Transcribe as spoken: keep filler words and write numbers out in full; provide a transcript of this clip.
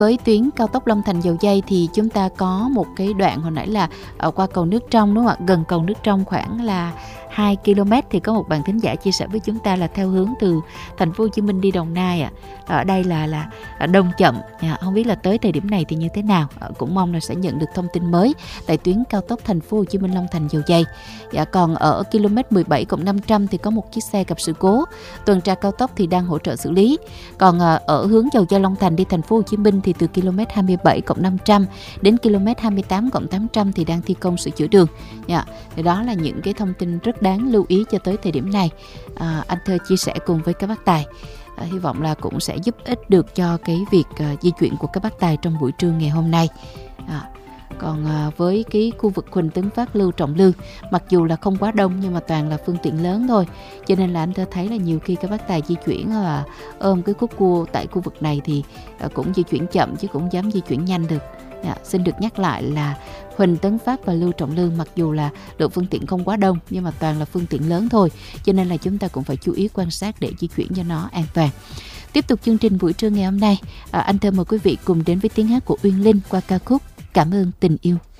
Với tuyến cao tốc Long Thành - Dầu Giây thì chúng ta có một cái đoạn hồi nãy là ở qua cầu Nước Trong, đúng không ạ? Gần cầu Nước Trong khoảng là hai ki lô mét thì có một bạn thính giả chia sẻ với chúng ta là theo hướng từ thành phố Hồ Chí Minh đi Đồng Nai ạ. À. Ở đây là là đông chậm. À, không biết là tới thời điểm này thì như thế nào. À, cũng mong là sẽ nhận được thông tin mới tại tuyến cao tốc thành phố Hồ Chí Minh Long Thành - Dầu Giây. Dạ, còn ở km mười bảy cộng năm trăm thì có một chiếc xe gặp sự cố. Tuần tra cao tốc thì đang hỗ trợ xử lý. Còn à, ở hướng Dầu Giây Long Thành đi thành phố Hồ Chí Minh thì từ km hai mươi bảy cộng năm trăm đến km hai mươi tám cộng tám trăm thì đang thi công sửa chữa đường. Dạ, thì đó là những cái thông tin rất đáng lưu ý cho tới thời điểm này. À, anh Thơ chia sẻ cùng với các bác tài. À, hy vọng là cũng sẽ giúp ích được cho cái việc uh, di chuyển của các bác tài trong buổi trưa ngày hôm nay. À, còn uh, với cái khu vực Huỳnh Tấn Phát, Lưu Trọng Lương, mặc dù là không quá đông nhưng mà toàn là phương tiện lớn thôi, cho nên là anh Thơ thấy là nhiều khi các bác tài di chuyển và uh, ôm cái khúc cua tại khu vực này thì uh, cũng di chuyển chậm chứ cũng dám di chuyển nhanh được. Dạ, xin được nhắc lại là Huỳnh Tấn Phát và Lưu Trọng Lương mặc dù là lượng phương tiện không quá đông nhưng mà toàn là phương tiện lớn thôi, cho nên là chúng ta cũng phải chú ý quan sát để di chuyển cho nó an toàn. Tiếp tục chương trình buổi trưa ngày hôm nay, à, anh Thơ mời quý vị cùng đến với tiếng hát của Uyên Linh qua ca khúc Cảm ơn tình yêu.